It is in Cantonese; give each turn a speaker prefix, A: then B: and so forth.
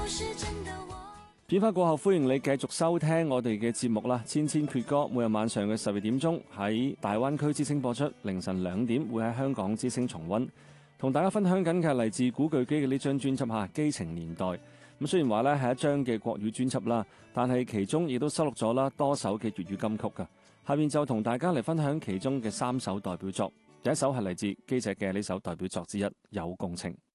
A: 片花過後，歡迎你繼續收聽我哋嘅節目啦！千千闕歌每日晚上嘅12點鐘喺大灣區之聲播出，凌晨2點會喺香港之聲重溫。同大家分享緊嘅係嚟自古巨基嘅呢張專輯《基情年代》。咁雖然話呢係一張嘅國語專輯啦，但係其中亦都收錄咗啦多首嘅粵語金曲噶。下面就同大家嚟分享其中嘅3首代表作。第一首係嚟自基姐嘅呢首代表作之一《有共情》。